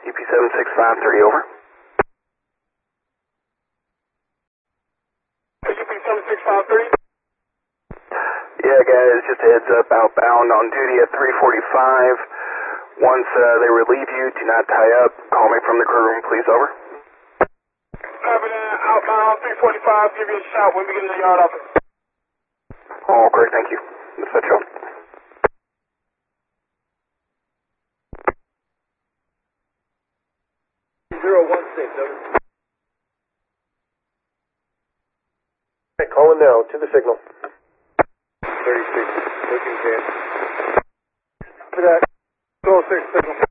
UP7653, over. UP7653? Yeah, guys, just a heads up, outbound on duty at 345. Once they relieve you, do not tie up. Call me from the crew room, please, over. Copy that, outbound 345, give you a shout when we get in the yard office. Oh, great, thank you. Dispatch out. Okay, calling now to the signal. 36, looking good. For that, 206 signal.